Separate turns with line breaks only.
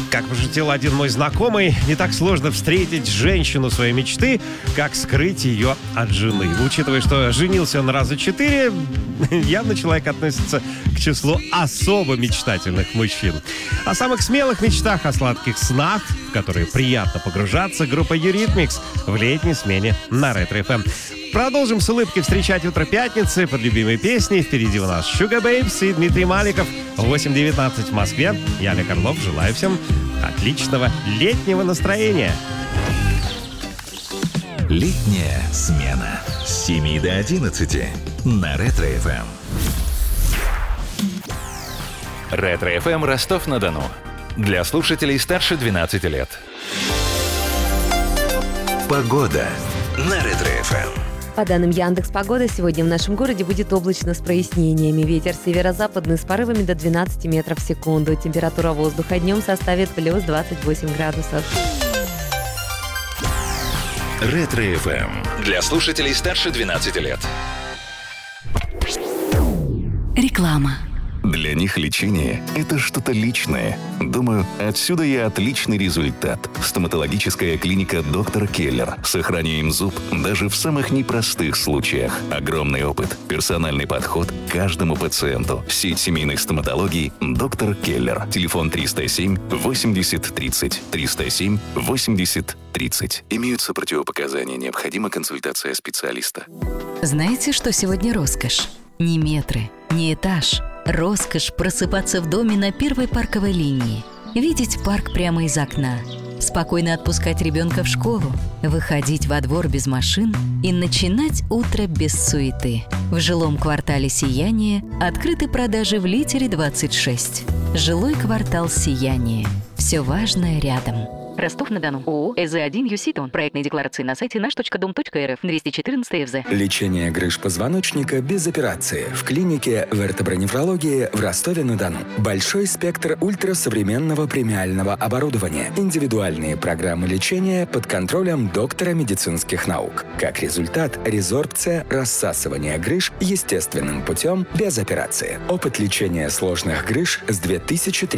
Как пошутил один мой знакомый, не так сложно встретить женщину своей мечты, как скрыть ее от жены. Учитывая, что женился он раза 4, явно человек относится к числу особо мечтательных мужчин. О самых смелых мечтах, о сладких снах, в которые приятно погружаться, группа Eurythmics в летней смене на Ретро-ФМ. Продолжим с улыбки встречать утро пятницы под любимой песней. Впереди у нас Sugar Babes и Дмитрий Маликов. 8:19 в Москве. Я, Олег Орлов, желаю всем отличного летнего настроения.
Летняя смена с 7 до 11 на Ретро-ФМ. Ретро-ФМ Ростов-на-Дону. Для слушателей старше 12 лет. Погода на Ретро-ФМ.
По данным Яндекс.Погоды, сегодня в нашем городе будет облачно с прояснениями. Ветер северо-западный с порывами до 12 метров в секунду. Температура воздуха днем составит плюс 28 градусов.
Ретро-ФМ. Для слушателей старше 12 лет.
Реклама.
Для них лечение – это что-то личное. Думаю, отсюда и отличный результат. Стоматологическая клиника «Доктор Келлер». Сохраняем зуб даже в самых непростых случаях. Огромный опыт, персональный подход к каждому пациенту. Сеть семейной стоматологии «Доктор Келлер». Телефон 307 80 30. 307 80 30. Имеются противопоказания. Необходима консультация специалиста.
Знаете, что сегодня роскошь? Не метры, не этаж. Роскошь просыпаться в доме на первой парковой линии, видеть парк прямо из окна, спокойно отпускать ребенка в школу, выходить во двор без машин и начинать утро без суеты. В жилом квартале «Сияние» открыты продажи в Литере 26. Жилой квартал «Сияние». Все важное рядом. Ростов-на-Дону. ООО «ЭЗ-1 Юситон». Проектные декларации на сайте наш.дом.рф. 214 ФЗ.
Лечение грыж позвоночника без операции в клинике вертеброневрологии в Ростове-на-Дону. Большой спектр ультрасовременного премиального оборудования. Индивидуальные программы лечения под контролем доктора медицинских наук. Как результат, резорбция, рассасывание грыж естественным путем без операции. Опыт лечения сложных грыж с 2003